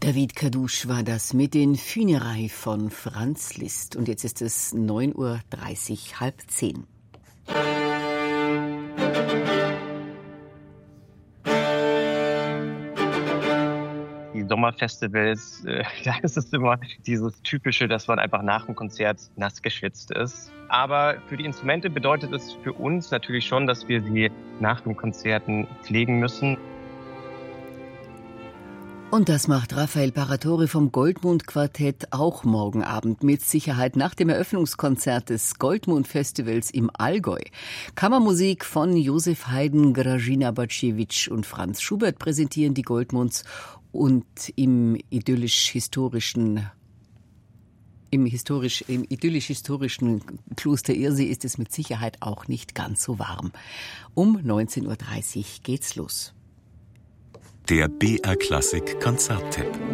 David Kadusch war das mit den Funérailles von Franz Liszt. Und jetzt ist es 9:30 Uhr, halb 10. Die Sommerfestivals, da ist es immer dieses Typische, dass man einfach nach dem Konzert nass geschwitzt ist. Aber für die Instrumente bedeutet es für uns natürlich schon, dass wir sie nach den Konzerten pflegen müssen. Und das macht Raphael Paratore vom Goldmund-Quartett auch morgen Abend mit Sicherheit nach dem Eröffnungskonzert des Goldmund-Festivals im Allgäu. Kammermusik von Josef Haydn, Grażyna Baciewicz und Franz Schubert präsentieren die Goldmunds und im idyllisch-historischen Kloster Irsee ist es mit Sicherheit auch nicht ganz so warm. Um 19:30 Uhr geht's los. Der BR Klassik Konzerttipp.